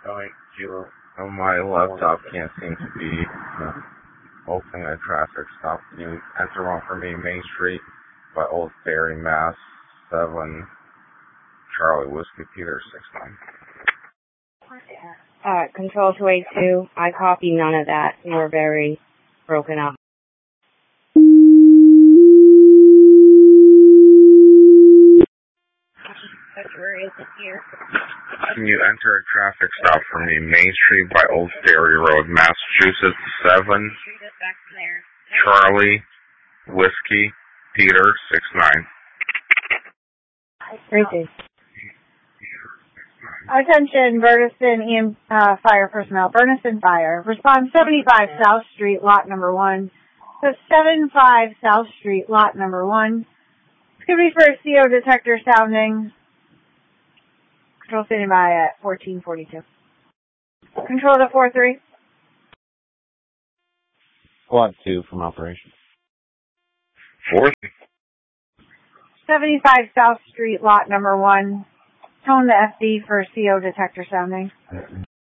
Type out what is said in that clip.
Going to, my laptop can't seem to be open at traffic stop. Can you enter one for me? Main Street by Old Ferry, Mass. 7 Charlie Whiskey Peter 69. Control 282. I copy none of that. We're very broken up. Where is it here? Can you enter a traffic stop for me? Main Street by Old Ferry Road, Massachusetts. 7 Charlie Whiskey Peter 69. Crazy. Attention, Burniston Fire personnel. Burniston Fire. Respond 75 South Street, lot number 1. So 75 South Street, lot number 1. Could be for a CO detector sounding. Control standing by at 1442. Control to 43. Squad 2 from operation. 4th. 75 South Street, lot number 1. Tone the FD for CO detector sounding.